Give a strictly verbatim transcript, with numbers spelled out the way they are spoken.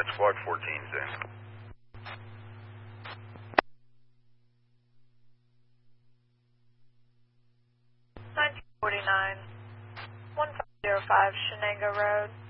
Squad fourteen's in. nineteen forty-nine, one five zero five Shenango Road.